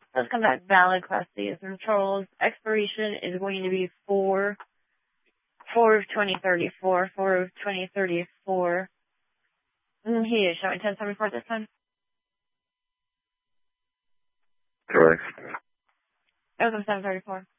Let's come back. Valid Class C is from Charles. Expiration is going to be 4/4/2034. 4/2034. He is showing 1074 this time. Correct. It was 734.